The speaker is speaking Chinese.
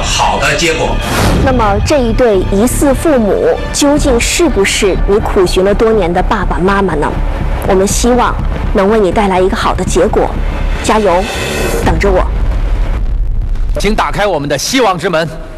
好的结果。 那么这一对疑似父母究竟是不是你苦寻了多年的爸爸妈妈呢？我们希望能为你带来一个好的结果，加油，等着我。 请打开我们的希望之门。